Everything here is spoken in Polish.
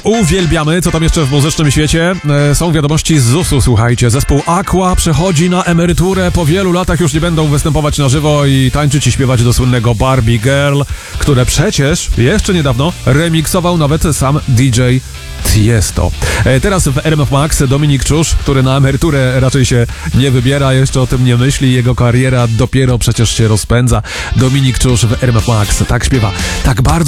uwielbiamy. Co tam jeszcze w muzycznym świecie? Są wiadomości z ZUS-u, słuchajcie. Zespół Aqua przechodzi na emeryturę. Po wielu latach już nie będą występować na żywo i tańczyć i śpiewać do słynnego Barbie Girl, które przecież jeszcze niedawno remiksował nawet sam DJ Tiesto. Teraz w RMF Max Dominik Czusz, który na emeryturę raczej się nie wybiera, jeszcze o tym nie myśli. Jego kariera dopiero przecież się rozpędza. Dominik Czusz w RMF Max tak śpiewa. Tak bardzo